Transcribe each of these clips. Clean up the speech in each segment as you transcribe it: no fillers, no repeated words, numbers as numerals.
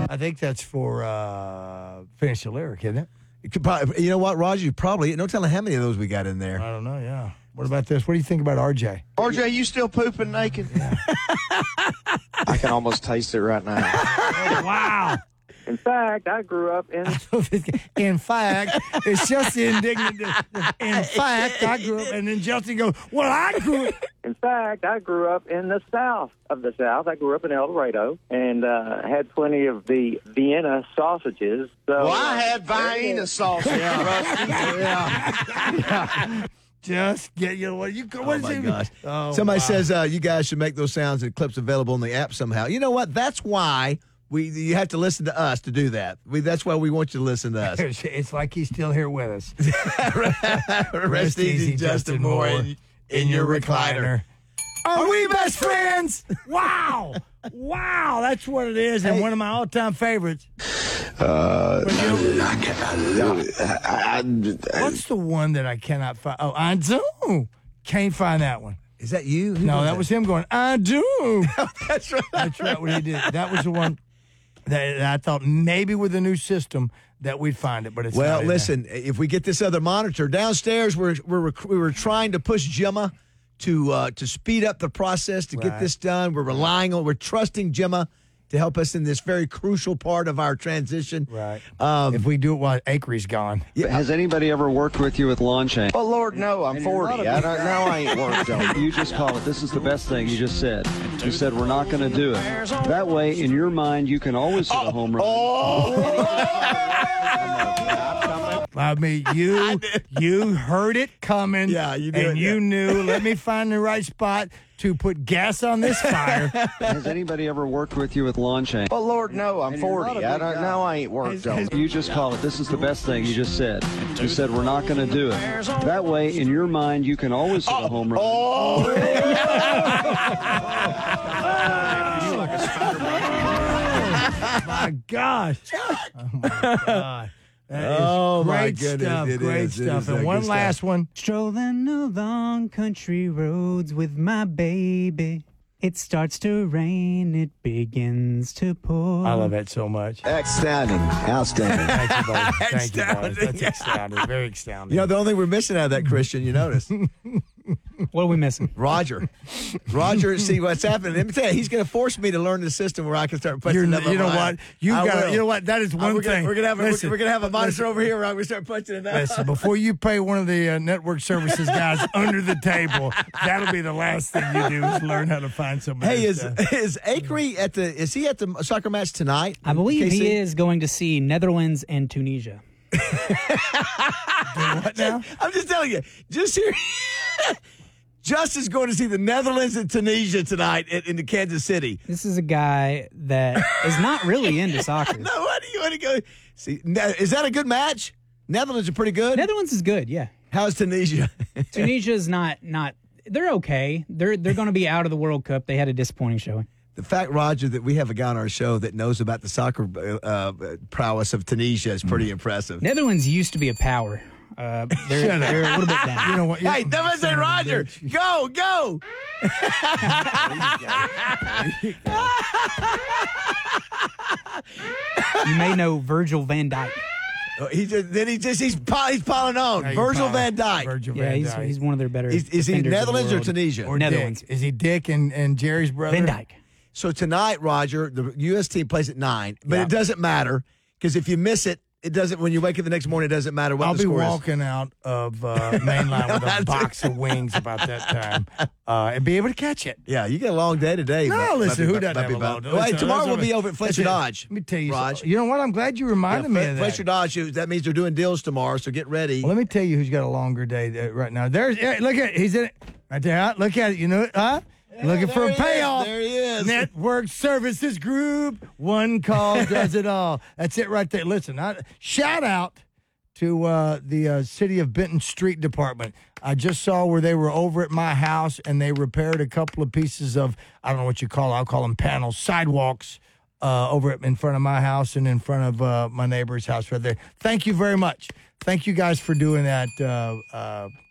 I think that's for Finish the Lyric, isn't it? It could probably, you know what, Roger? You probably, no telling how many of those we got in there. I don't know, yeah. What about this? What do you think about RJ? RJ, you still pooping naked? Yeah. I can almost taste it right now. Oh, wow. In fact, I grew up in... In fact, it's just indignant. In fact, I grew up, and then Justin goes, well, I grew up... In fact, I grew up in the south of the South. I grew up in El Dorado and had plenty of the Vienna sausages. So, well, I had Vienna sausage, Rusty. Yeah. Just get you what you. Oh my gosh! Somebody says you guys should make those sounds and clips available in the app somehow. You know what? That's why you have to listen to us to do that. That's why we want you to listen to us. It's like he's still here with us. Rest easy, Justin Moore, in your recliner. Are we best friends? Wow. Wow, that's what it is, and one of my all-time favorites. What's What's the one that I cannot find? Oh, I do. Can't find that one. Is that you? No, that was him going, I do. That's right. That's right, what he did. That was the one that I thought maybe with the new system that we'd find it, but it's well, not listen, if we get this other monitor downstairs, we were trying to push Gemma to speed up the process to get this done. We're trusting Gemma to help us in this very crucial part of our transition. Right. If we do it while Acree's gone. Yeah. Has anybody ever worked with you with lawn change? Oh, Lord, no. I'm 40. I ain't worked on it. You just call it. This is the best thing you just said. You said we're not going to do it. That way, in your mind, you can always hit a home run. I mean, you heard it coming. Yeah, you did. And you knew, let me find the right spot to put gas on this fire. Has anybody ever worked with you with lawn change? Oh, Lord, no. I'm 40. I ain't worked on it. You just call it. This is the best thing you just said. You said we're not going to do it. That way, in your mind, you can always hit a home run. My gosh. Oh, my God. That is my great goodness, stuff. Great stuff. And one last one. Strolling along country roads with my baby. It starts to rain, it begins to pour. I love that so much. Outstanding. Thank you, buddy. Thank you, buddy. That's astounding. Very astounding. You know, the only thing we're missing out of that, Christian, you notice. What are we missing? Roger, see what's happening. Let me tell you, he's going to force me to learn the system where I can start punching up. You know what? You know what? That is one thing. We're going to have a monitor over here where I'm going to start punching it out. Listen, before you pay one of the network services guys under the table, that'll be the last thing you do is learn how to find somebody. Hey, is Acree at the soccer match tonight? I believe KC? he is going to see Netherlands and Tunisia. What now? I'm just telling you. Just here. Justin's going to see the Netherlands and Tunisia tonight in Kansas City. This is a guy that is not really into soccer. No, what do you want to go see? Is that a good match? Netherlands are pretty good. Netherlands is good, yeah. How's Tunisia? Tunisia is not. They're okay. They're going to be out of the World Cup. They had a disappointing showing. The fact, Roger, that we have a guy on our show that knows about the soccer prowess of Tunisia is pretty impressive. Netherlands used to be a power. They're a little bit down. You know what? Hey, never say Roger. Go. You may know Virgil van Dijk. He's piling on. Now Virgil van Dijk. Yeah, he's one of their better. Is he Netherlands or Tunisia? Or Netherlands. Dick. Is he Dick and Jerry's brother? Van Dijk. So tonight, Roger, the U.S. team plays at 9, but it doesn't matter because if you miss it, it doesn't. When you wake up the next morning, it doesn't matter what the score is. I'll be walking out of main line with a box of wings about that time and be able to catch it. Yeah, you got a long day today. No, listen, who doesn't have a long day? Well, tomorrow we'll be over at Fletcher Dodge. Let me tell you Raj. something. You know what? I'm glad you reminded me of that. Fletcher Dodge, that means they're doing deals tomorrow, so get ready. Well, let me tell you who's got a longer day right now. Look at it. He's in it. Right there. Huh? Look at it. You know it, huh? Looking for a payoff. There he is. Network Services Group. One call does it all. That's it right there. Listen, shout out to the City of Benton Street Department. I just saw where they were over at my house and they repaired a couple of pieces of, I don't know what you call it, I'll call them panels, sidewalks over in front of my house and in front of my neighbor's house right there. Thank you very much. Thank you guys for doing that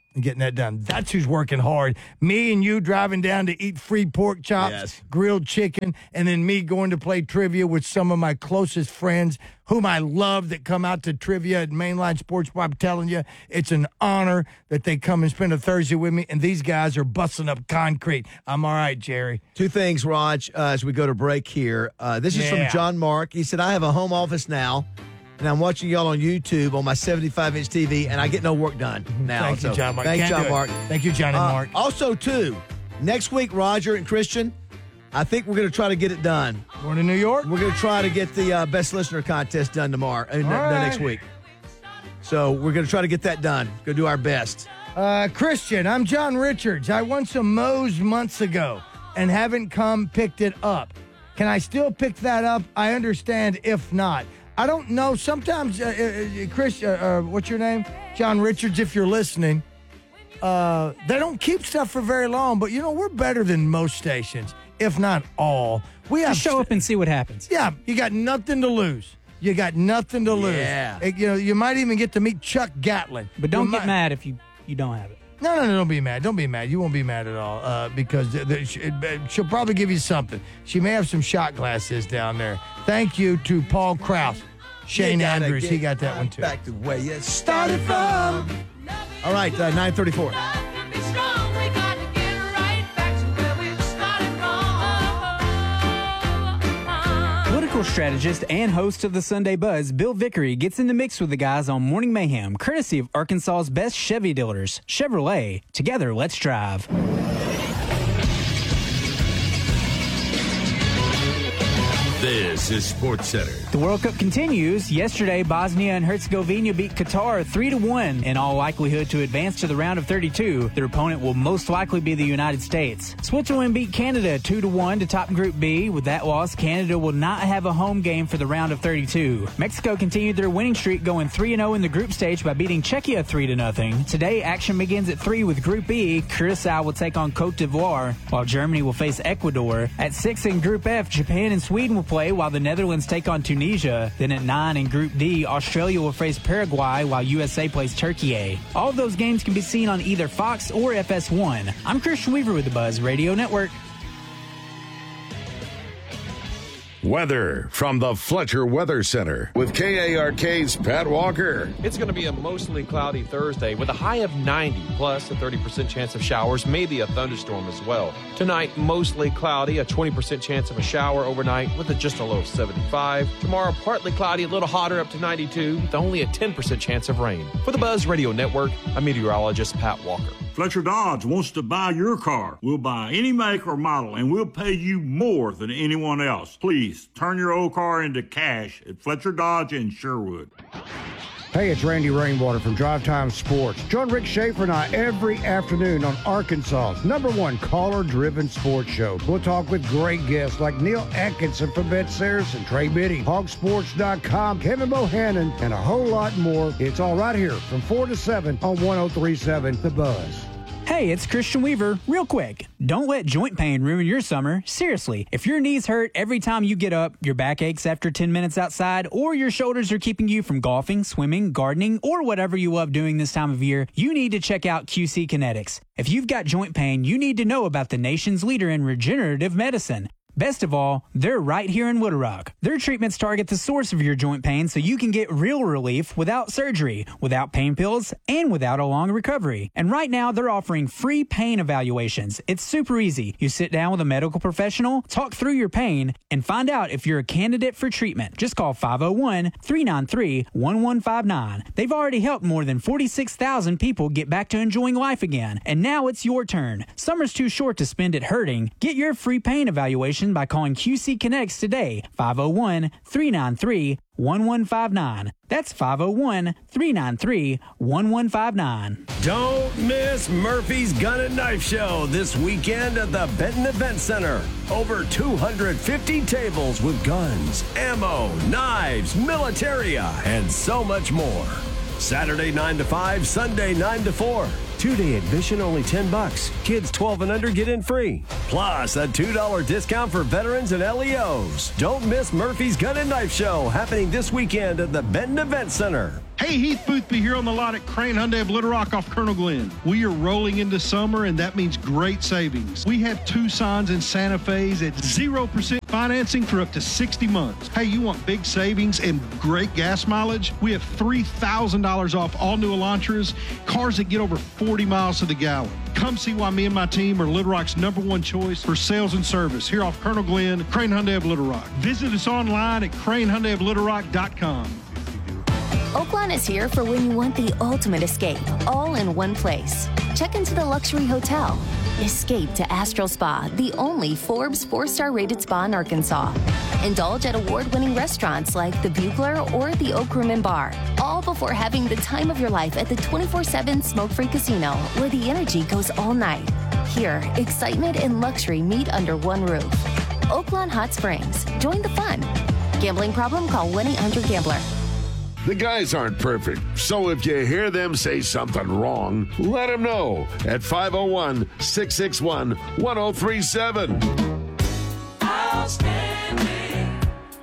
and getting that done. That's who's working hard. Me and you driving down to eat free pork chops, grilled chicken, and then me going to play trivia with some of my closest friends whom I love that come out to trivia at Mainline Sports Bar. I'm telling you, it's an honor that they come and spend a Thursday with me, and these guys are busting up concrete. I'm all right, Jerry. Two things, Raj, as we go to break here. This is from John Mark. He said, I have a home office now, and I'm watching y'all on YouTube on my 75-inch TV, and I get no work done now. Thank you, John Mark. Thanks, John Mark. Thank you, John and Mark. Also, too, next week, Roger and Christian, I think we're going to try to get it done. Going to New York? We're going to try to get the Best Listener contest done tomorrow, next week. So we're going to try to get that done. Go do our best. Christian, I'm John Richards. I won some Moe's months ago and haven't picked it up. Can I still pick that up? I understand if not. I don't know. Sometimes, Chris, what's your name? John Richards, if you're listening, they don't keep stuff for very long, but, we're better than most stations, if not all. We have Just show up and see what happens. Yeah, you got nothing to lose. You got nothing to lose. Yeah. You might even get to meet Chuck Gatlin. But don't get mad if you don't have it. No, don't be mad. Don't be mad. You won't be mad at all because she'll probably give you something. She may have some shot glasses down there. Thank you to Paul Krause. Shane Andrews, he got that one too. Back to where you started from. All right, 9:34. Political strategist and host of the Sunday Buzz, Bill Vickery, gets in the mix with the guys on Morning Mayhem, courtesy of Arkansas's best Chevy dealers, Chevrolet. Together, let's drive. This is SportsCenter. The World Cup continues. Yesterday, Bosnia and Herzegovina beat Qatar 3-1, in all likelihood to advance to the round of 32. Their opponent will most likely be the United States. Switzerland beat Canada 2-1 to top Group B. With that loss, Canada will not have a home game for the round of 32. Mexico continued their winning streak, going 3-0 in the group stage by beating Czechia 3-0. Today, action begins at 3 with Group B. Curacao will take on Cote d'Ivoire, while Germany will face Ecuador. At 6 in Group F, Japan and Sweden will play, while the Netherlands take on Tunisia. Then at 9 in Group D, Australia will face Paraguay, while USA plays Turkey. All of those games can be seen on either Fox or FS1. I'm Christian Weaver with the Buzz Radio Network. Weather from the Fletcher Weather Center with KARK's Pat Walker. It's going to be a mostly cloudy Thursday with a high of 90, plus a 30% chance of showers, maybe a thunderstorm as well. Tonight, mostly cloudy, a 20% chance of a shower overnight with just a low of 75. Tomorrow, partly cloudy, a little hotter, up to 92, with only a 10% chance of rain. For the Buzz Radio Network, I'm meteorologist Pat Walker. Fletcher Dodge wants to buy your car. We'll buy any make or model, and we'll pay you more than anyone else. Please turn your old car into cash at Fletcher Dodge in Sherwood. Hey, it's Randy Rainwater from Drive Time Sports. Join Rick Schaefer and I every afternoon on Arkansas's #1 caller-driven sports show. We'll talk with great guests like Neil Atkinson from Bet Saracen, Trey Biddy, Hogsports.com, Kevin Bohannon, and a whole lot more. It's all right here from 4 to 7 on 103.7 The Buzz. Hey, it's Christian Weaver. Real quick, don't let joint pain ruin your summer. Seriously, if your knees hurt every time you get up, your back aches after 10 minutes outside, or your shoulders are keeping you from golfing, swimming, gardening, or whatever you love doing this time of year, you need to check out QC Kinetics. If you've got joint pain, you need to know about the nation's leader in regenerative medicine. Best of all, they're right here in Little Rock. Their treatments target the source of your joint pain so you can get real relief without surgery, without pain pills, and without a long recovery. And right now, they're offering free pain evaluations. It's super easy. You sit down with a medical professional, talk through your pain, and find out if you're a candidate for treatment. Just call 501-393-1159. They've already helped more than 46,000 people get back to enjoying life again. And now it's your turn. Summer's too short to spend it hurting. Get your free pain evaluation by calling QC Kinetics today, 501-393-1159. That's 501-393-1159. Don't miss Murphy's Gun and Knife Show this weekend at the Benton Event Center. Over 250 tables with guns, ammo, knives, militaria, and so much more. Saturday 9 to 5, Sunday 9 to 4. 2-day admission only $10. Kids 12 and under get in free. Plus a $2 discount for veterans and LEOs. Don't miss Murphy's Gun and Knife Show happening this weekend at the Benton Event Center. Hey, Heath Boothby here on the lot at Crane Hyundai of Little Rock off Colonel Glenn. We are rolling into summer, and that means great savings. We have Tucsons and Santa Fe's at 0% financing for up to 60 months. Hey, you want big savings and great gas mileage? We have $3,000 off all new Elantras, cars that get over 40 miles to the gallon. Come see why me and my team are Little Rock's #1 choice for sales and service here off Colonel Glenn, Crane Hyundai of Little Rock. Visit us online at cranehyundaioflittlerock.com. Oaklawn is here for when you want the ultimate escape, all in one place. Check into the luxury hotel. Escape to Astral Spa, the only Forbes 4-star rated spa in Arkansas. Indulge at award-winning restaurants like the Bugler or the Oak Room and Bar, all before having the time of your life at the 24/7 smoke-free casino, where the energy goes all night. Here, excitement and luxury meet under one roof. Oaklawn Hot Springs. Join the fun. Gambling problem? Call 1-800-GAMBLER. The guys aren't perfect, so if you hear them say something wrong, let them know at 501-661-1037. Outstanding.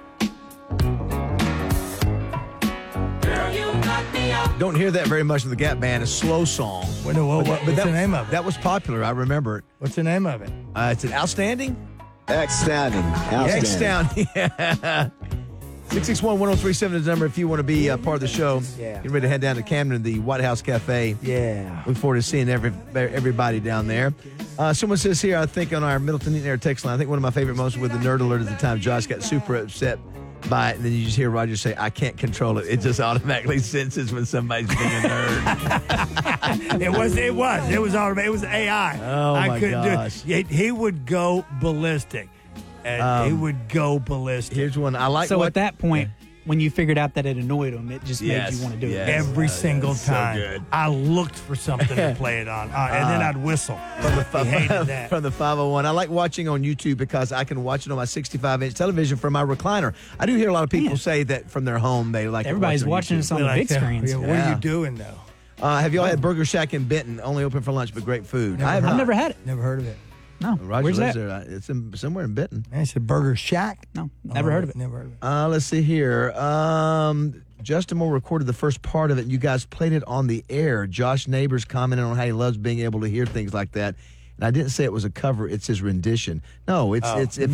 Girl, you knock me out. Don't hear that very much in the Gap Band. A slow song. What's the name of it? That was popular. I remember it. What's the name of it? It's an Outstanding? Outstanding. Outstanding. Yeah. 661-1037 is the number if you want to be part of the show. Yeah. Get ready to head down to Camden, the White House Cafe. Yeah. Look forward to seeing everybody down there. Someone says here, I think on our Middleton Heat and Air text line, I think one of my favorite moments with the Nerd Alert at the time, Josh got super upset by it, and then you just hear Roger say, I can't control it. It just automatically senses when somebody's being a nerd. It was automatic. It was AI. Oh, my gosh. He would go ballistic. And he would go ballistic. Here's one. I like So at that point, when you figured out that it annoyed him, it just made you want to do it. Every single time. So good. I looked for something to play it on, and then I'd whistle. He hated that. From the 501. I like watching on YouTube because I can watch it on my 65-inch television from my recliner. I do hear a lot of people say that from their home they like Everybody's it watching us on the big screens. What are you doing, though? Have y'all had Burger Shack in Benton? Only open for lunch, but great food. I've never had it. Never heard of it. No. Roger Where's lives that? there. It's somewhere in Benton. It's a Burger Shack. No, never heard of it. Never heard of it. Let's see here. Justin Moore recorded the first part of it. You guys played it on the air. Josh Neighbors commented on how he loves being able to hear things like that. And I didn't say it was a cover. It's his rendition. No, it's what do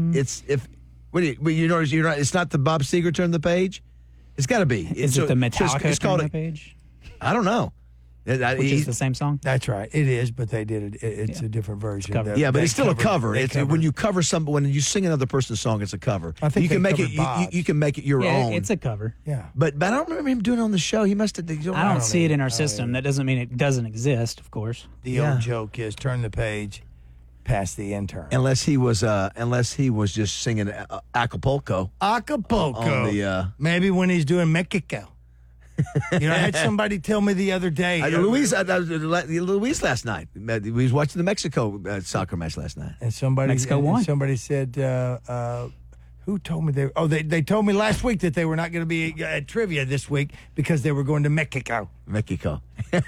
you notice? It's not the Bob Seger Turn the Page. It's got to be. Is it the Metallica Turn the Page? I don't know. Which is the same song? That's right. It is, but they did it. It's a different version. Yeah, but it's still a cover. When you cover when you sing another person's song, it's a cover. I think you can make it. You can make it your own. It's a cover. Yeah, but I don't remember him doing it on the show. He must have. I don't see it in our system. That doesn't mean it doesn't exist. Of course. The old joke is turn the page, past the intern. Unless he was just singing Acapulco. Acapulco. On the maybe when he's doing Mexico. I had somebody tell me the other day. Luis last night. We was watching the Mexico soccer match last night. And Mexico won. Somebody said, who told me they told me last week that they were not going to be at trivia this week because they were going to Mexico. Mexico.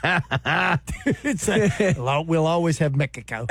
We'll always have Mexico.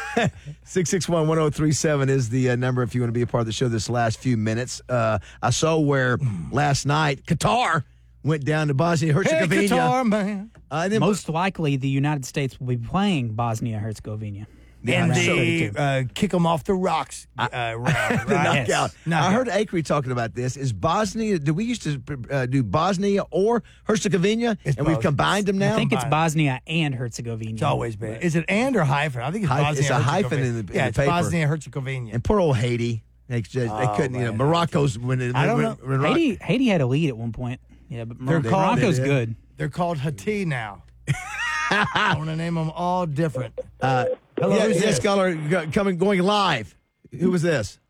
661-1037 is the number if you want to be a part of the show this last few minutes. I saw where last night Qatar went down to Bosnia-Herzegovina. Hey, Qatar, man. Most likely, the United States will be playing Bosnia-Herzegovina. And the kick them off the rocks round, right? Knockout. I heard Acri talking about this. Is Bosnia, we used to do Bosnia or Herzegovina, and we've combined them now? I think it's Bosnia and Herzegovina. It's always been. Is it and or hyphen? I think it's Bosnia. It's a hyphen in the it's paper. Bosnia-Herzegovina. And poor old Haiti. They couldn't, Morocco's when I don't know. Haiti had a lead at one point. Yeah, but Morocco's good. They're called Haiti now. I want to name them all different. Hello, yes, caller, going live. Who was this?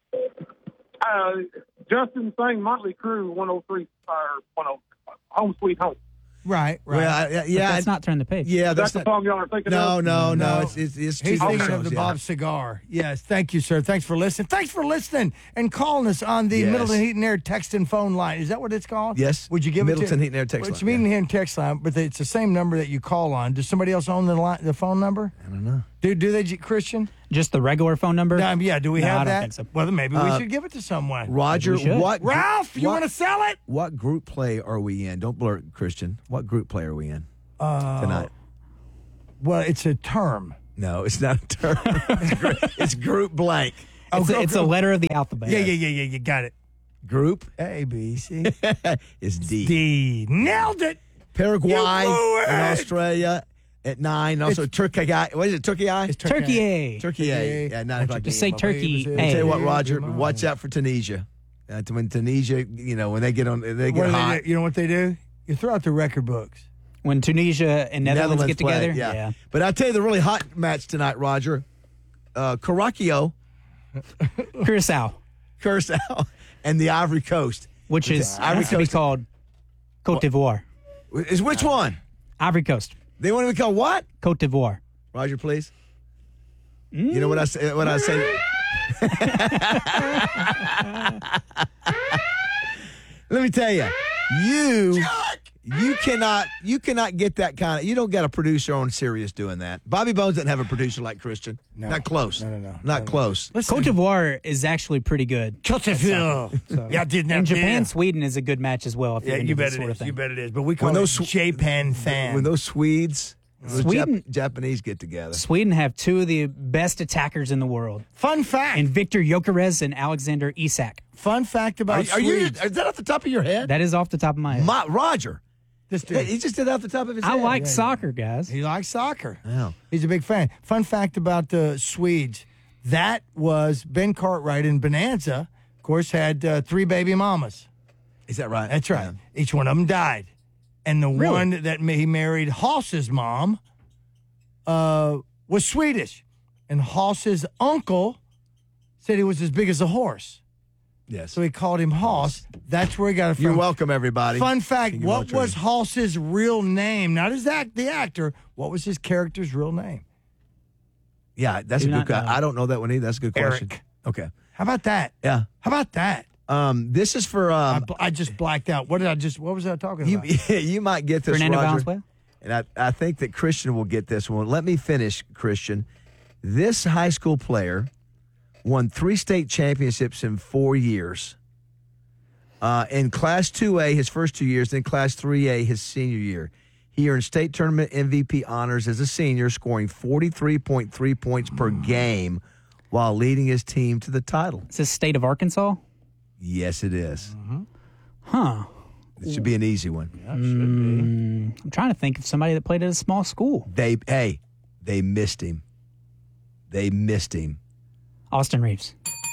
Justin saying Motley Crue 103 Home Sweet Home. Right. Well, But that's not Turn the Page. Yeah, that's the song y'all are thinking of. No. It's He's thinking of the Bob Cigar. Yes. Thank you, sir. Thanks for listening. Thanks for listening and calling us on the Middleton Heat and Air text and phone line. Is that what it's called? Yes. Would you give Middleton it to Heat and Air text line? It's Middleton Heat and text line, but it's the same number that you call on. Does somebody else own the phone number? I don't know. Do they, Christian? Just the regular phone number? Yeah, do we No, have I don't that? think so. Well, then maybe we should give it to someone. Roger, what? Ralph, you want to sell it? What group play are we in? Don't blur it, Christian. What group play are we in tonight? Well, it's a term. No, it's not a term. It's group blank. It's a letter of the alphabet. Yeah. You got it. Group A, B, C. is D. D. Nailed it. Paraguay You blew it. and Australia at 9. Also, Turkey. What is it? Turkey Eye? It's Turkey A. Turkey A. Yeah, 9 o'clock. Just say Turkey I'll tell A. you what, Roger. Watch out for Tunisia. When Tunisia, when they get on, they get hot. You know what they do? You throw out the record books. When Tunisia and Netherlands get play, together? Yeah. But I'll tell you the really hot match tonight, Roger. Curacao. Curacao. And the Ivory Coast. Which is Ivory Coast called Cote d'Ivoire. Is which one? Ivory Coast. They want to be called what? Cote d'Ivoire. Roger, please. You know what I say? What I say? Let me tell you, you cannot get that kind of. You don't got a producer on Sirius doing that. Bobby Bones doesn't have a producer like Christian. No. Not close. No. Not close. Cote d'Ivoire is actually pretty good. Cote d'Ivoire. Yeah, did And Japan, Sweden is a good match as well. If you're into you this bet it sort of is. thing. You bet it is. But we call those Japan fan. When those Swedes, Sweden- Japanese get together. Sweden have two of the best attackers in the world. Fun fact. And Victor Gyökeres and Alexander Isak. Fun fact about Swedes. Is that off the top of your head? That is off the top of my head. Roger. This dude. He just did that off the top of his head. I like soccer, guys. He likes soccer. Yeah. He's a big fan. Fun fact about the Swedes. That was Ben Cartwright in Bonanza, of course, had 3 baby mamas. Is that right? That's right. Yeah. Each one of them died. And the Really? one that he married, Haas's mom, was Swedish. And Haas's uncle said he was as big as a horse. Yes. So he called him Haas. That's where he got it from. You're welcome, everybody. Fun fact, King of what Military. was Haas's real name? Not his the actor. What was his character's real name? Yeah, that's Do a good not question. know. I don't know that one either. That's a good question. Eric. Okay. How about that? Yeah. How about that? This is for I just blacked out. What was I talking about? you might get this, Fernando Roger. Valenzuela? And I think that Christian will get this one. Let me finish, Christian. This high school player won 3 state championships in 4 years. In Class 2A, his first 2 years, then Class 3A, his senior year. He earned state tournament MVP honors as a senior, scoring 43.3 points per game while leading his team to the title. Is this state of Arkansas? Yes, it is. Huh. It should be an easy one. I'm trying to think of somebody that played at a small school. They missed him. They missed him. Austin Reeves.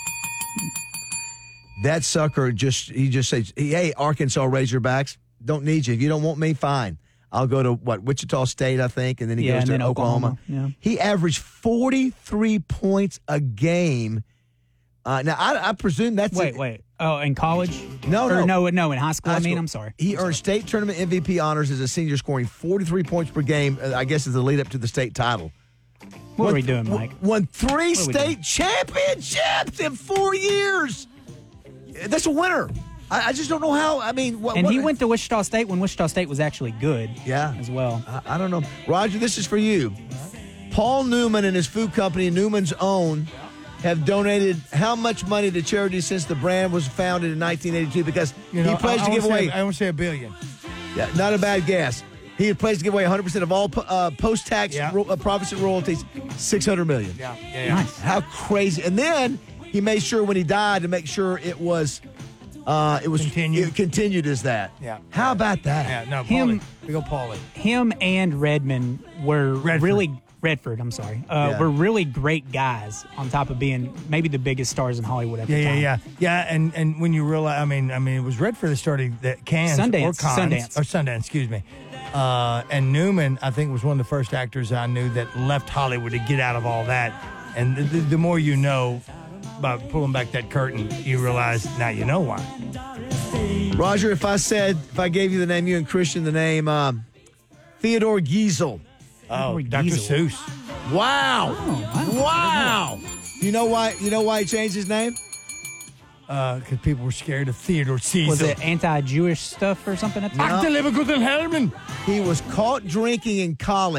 That sucker just says, "Hey, Arkansas Razorbacks, don't need you. If you don't want me, fine. I'll go to Wichita State, I think, and then he goes and to then Oklahoma." Yeah. He averaged 43 points a game. Now I presume that's Wait. Oh, in college? No, in high school. High I'm school. sorry. He earned state tournament MVP honors as a senior, scoring 43 points per game. I guess as the lead up to the state title. What are we doing, Mike? Won 3 What are we state championships in 4 years. That's a winner. I just don't know how. I mean, He went to Wichita State when Wichita State was actually good. Yeah, as well. I don't know, Roger. This is for you. Paul Newman and his food company, Newman's Own, have donated how much money to charity since the brand was founded in 1982? Because he pledged to give away. I want to say $1 billion. Yeah, not a bad guess. He had pledged to give away 100% of all post-tax profits and royalties, $600 million. Yeah. Nice. How crazy! And then he made sure when he died to make sure it was continued as that. Yeah. How about that? Yeah. No. Him- We go Paulie. Him and Redmond were Redford, I'm sorry, were really great guys on top of being maybe the biggest stars in Hollywood at the time. Yeah. And when you realize, I mean, it was Redford that started that Cannes Sundance, excuse me. And Newman, I think, was one of the first actors I knew that left Hollywood to get out of all that. And the more you know, by pulling back that curtain, you realize now you know why. Roger, if I gave you the name, you and Christian, the name Theodore Giesel. Oh, Dr. Giesel. Seuss. Wow. Wow. You know why he changed his name? Because people were scared of Theodore Caesar. Was it anti-Jewish stuff or something at the time? Ach, der liebe Gott in Helmen. He was caught drinking in college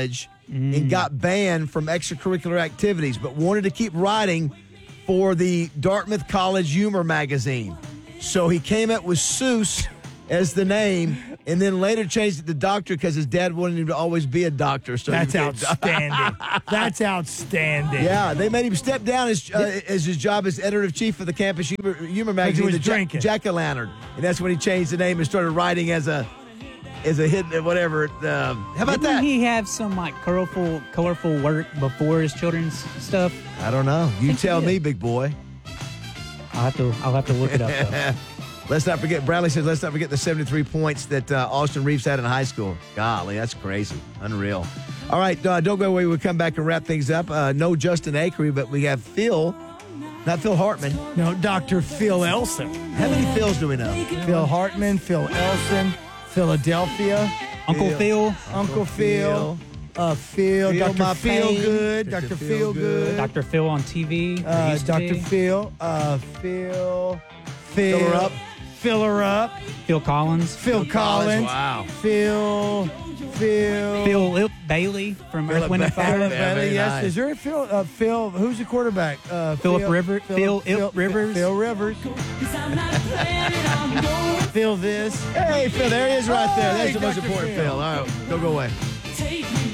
and got banned from extracurricular activities, but wanted to keep writing for the Dartmouth College Humor magazine. So he came up with Seuss as the name, and then later changed it to Doctor because his dad wanted him to always be a doctor. So that's outstanding. That's outstanding. Yeah, they made him step down as his job as editor-in-chief of the campus humor magazine, was drinking. Jack-O-Lantern, and that's when he changed the name and started writing as a hit, whatever. How about that? Didn't he have some like colorful work before his children's stuff? I don't know. You tell me, big boy. I'll have to look it up, though. Let's not forget, Bradley says, let's not forget the 73 points that Austin Reeves had in high school. Golly, that's crazy. Unreal. All right, don't go away. We'll come back and wrap things up. No Justin Akery, but we have Phil, not Phil Hartman. No, Dr. Phil Elson. How many Phils do we know? Phil Hartman, Phil Elson, Philadelphia. Uncle Phil. Uncle Phil. Phil, Dr. Feel Good, Dr. Feel Good. Dr. Phil on TV. Dr. Phil, Phil. Fill her up. Fill her up. Phil Collins. Phil Collins. Wow. Phil Bailey from Philip Earth, Wind, and Fire. Bailey, yes. nice. Is there a Phil? Who's the quarterback? Phil Rivers. Phil Rivers. Phil this. Hey, Phil, there he is right there. That's the most Dr. important Phil. Phil. All right, don't go away.